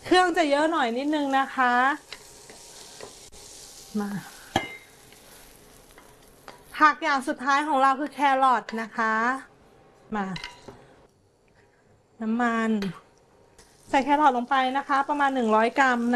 เครื่องจะเยอะหน่อยนิดนึงนะคะมาผักอย่างสุดท้ายของเราคือแครอทนะคะมาน้ำมันใส่แครอทลงไปนะคะประมาณ100 กรัม